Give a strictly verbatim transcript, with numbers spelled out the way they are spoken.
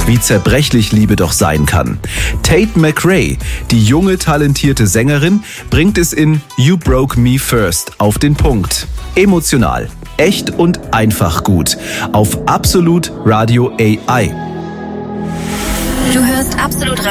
wie zerbrechlich Liebe doch sein kann. Tate McRae, die junge, talentierte Sängerin, bringt es in You Broke Me First auf den Punkt. Emotional, echt und einfach gut. Auf Absolut Radio A I. Du hörst Absolut